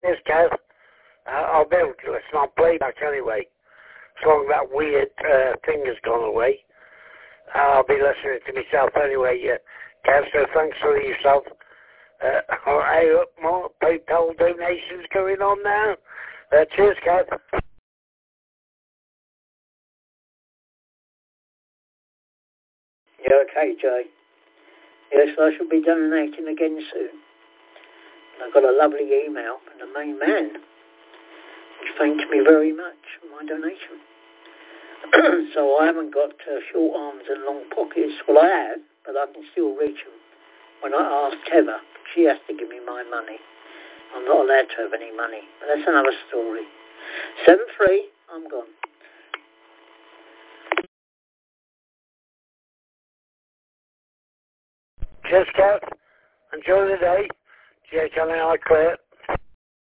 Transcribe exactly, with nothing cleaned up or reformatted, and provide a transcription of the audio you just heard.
Yes, Kev. Uh, I'll be able to listen on playback anyway. As long as that weird uh, thing has gone away. I'll be listening to myself anyway, uh, Kev, so thanks for yourself. Uh, hey, up more PayPal donations going on now. Uh, cheers, Kev. Yeah, okay, Jay. Yes, I shall be donating again soon. I got a lovely email from the main man. He thanked me very much for my donation. So I haven't got uh, short arms and long pockets. Well, I have, but I can still reach them. When I ask Heather, she has to give me my money. I'm not allowed to have any money. But that's another story. seven three, I'm gone. Cheers, Kev. Enjoy the day. Cheers, Johnny. I clear.